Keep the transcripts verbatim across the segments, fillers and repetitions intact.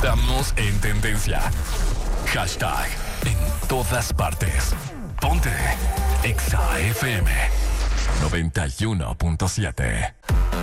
Estamos en tendencia. Hashtag en todas partes. Ponte Exa F M noventa y uno punto siete.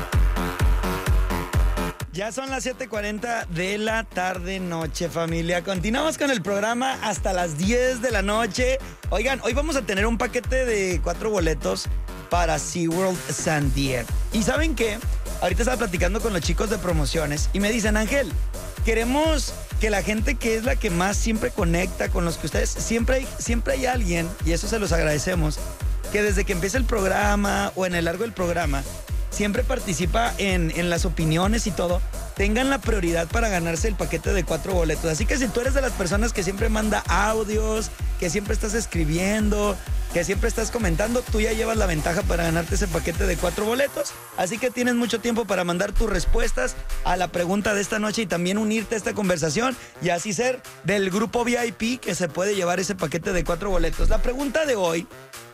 Ya son las siete cuarenta de la tarde noche, familia. Continuamos con el programa hasta las diez de la noche. Oigan, hoy vamos a tener un paquete de cuatro boletos para SeaWorld San Diego. ¿Y saben qué? Ahorita estaba platicando con los chicos de promociones y me dicen, Ángel, queremos que la gente que es la que más siempre conecta con los que ustedes, siempre hay, siempre hay alguien, y eso se los agradecemos, que desde que empieza el programa o en el largo del programa, siempre participa en, en las opiniones y todo, tengan la prioridad para ganarse el paquete de cuatro boletos. Así que si tú eres de las personas que siempre manda audios, que siempre estás escribiendo, que siempre estás comentando, tú ya llevas la ventaja para ganarte ese paquete de cuatro boletos. Así que tienes mucho tiempo para mandar tus respuestas a la pregunta de esta noche y también unirte a esta conversación y así ser del grupo V I P que se puede llevar ese paquete de cuatro boletos. La pregunta de hoy: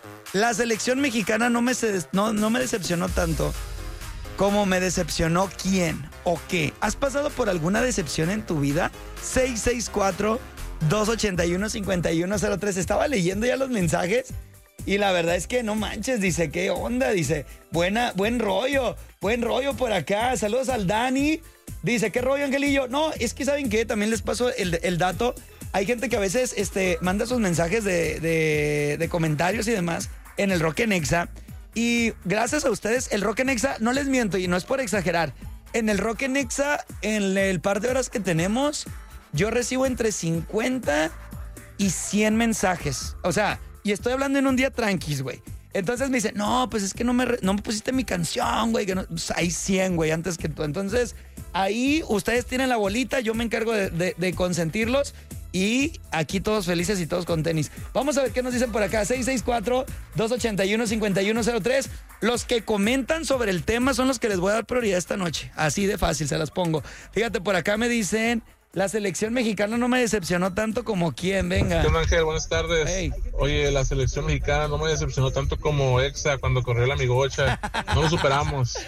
la selección mexicana no me, no, no me decepcionó tanto como me decepcionó quién o qué. ¿Has pasado por alguna decepción en tu vida? seis seis cuatro, dos ocho uno, cinco uno cero tres. Estaba leyendo ya los mensajes y la verdad es que no manches, dice, ¿qué onda? Dice, buena, buen rollo, buen rollo por acá. Saludos al Dani. Dice, ¿qué rollo, Angelillo? No, es que ¿saben qué? También les paso el, el dato. Hay gente que a veces este, manda sus mensajes de, de, de comentarios y demás en el Rock en Exa. Y gracias a ustedes, el Rock en Exa, no les miento y no es por exagerar, en el Rock en Exa, en el par de horas que tenemos, yo recibo entre cincuenta y cien mensajes. O sea, y estoy hablando en un día tranquis, güey. Entonces me dicen, no, pues es que no me, re- no me pusiste mi canción, güey. Que no, pues hay cien, güey, antes que tú. Entonces, ahí ustedes tienen la bolita, yo me encargo de, de, de consentirlos. Y aquí todos felices y todos con tenis. Vamos a ver qué nos dicen por acá. seis seis cuatro, dos ocho uno, cinco uno cero tres. Los que comentan sobre el tema son los que les voy a dar prioridad esta noche. Así de fácil, se las pongo. Fíjate, por acá me dicen, la selección mexicana no me decepcionó tanto como quién. Venga. ¿Qué onda, Ángel? Buenas tardes. Hey. Oye, la selección mexicana no me decepcionó tanto como Exa cuando corrió la amigocha. No lo superamos.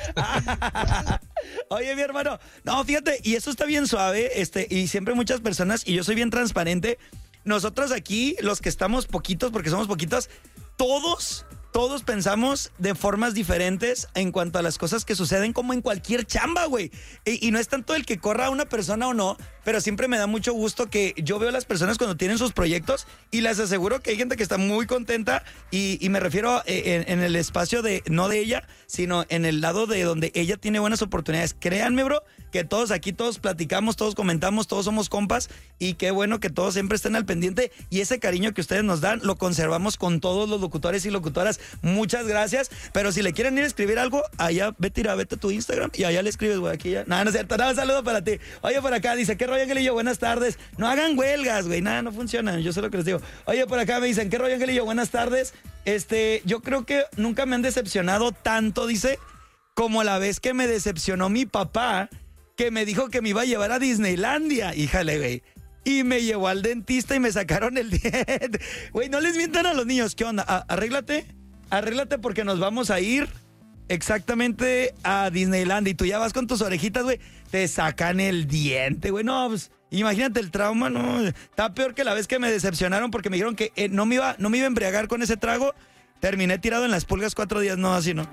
Oye, mi hermano, no, fíjate, y eso está bien suave, este, y siempre muchas personas, y yo soy bien transparente, nosotros aquí, los que estamos poquitos, porque somos poquitos, todos, todos pensamos de formas diferentes en cuanto a las cosas que suceden, como en cualquier chamba, güey. Y, y no es tanto el que corra a una persona o no, pero siempre me da mucho gusto que yo veo a las personas cuando tienen sus proyectos y les aseguro que hay gente que está muy contenta y, y me refiero en, en el espacio de, no de ella, sino en el lado de donde ella tiene buenas oportunidades. Créanme, bro, que todos aquí, todos platicamos, todos comentamos, todos somos compas y qué bueno que todos siempre estén al pendiente y ese cariño que ustedes nos dan lo conservamos con todos los locutores y locutoras. Muchas gracias, pero si le quieren ir a escribir algo, allá vete, ir a, vete a tu Instagram y allá le escribes, güey, aquí ya. Nada, no es cierto, nada, un saludo para ti. Oye, por acá dice, ¿qué rollo, Angelillo? Buenas tardes. No hagan huelgas, güey, nada, no funciona, yo sé lo que les digo. Oye, por acá me dicen, ¿qué rollo, Angelillo? Buenas tardes. Este, yo creo que nunca me han decepcionado tanto, dice, como la vez que me decepcionó mi papá, que me dijo que me iba a llevar a Disneylandia. Híjale, güey. Y me llevó al dentista y me sacaron el diente. Güey, no les mientan a los niños. ¿Qué onda? A- arréglate. Arréglate porque nos vamos a ir exactamente a Disneylandia. Y tú ya vas con tus orejitas, güey. Te sacan el diente, güey. No, pues, imagínate el trauma, no. Está peor que la vez que me decepcionaron porque me dijeron que eh, no, me iba, no me iba a embriagar con ese trago. Terminé tirado en las pulgas cuatro días. No, así no.